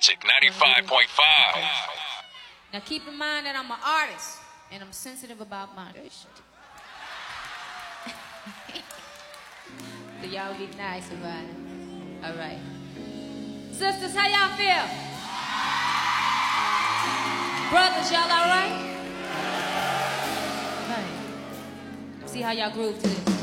Magic 95.5. Now keep in mind that I'm an artist and I'm sensitive about my shit. So y'all be nice about it. All right. Sisters, how y'all feel? Brothers, y'all all right? All right. See how y'all groove to this.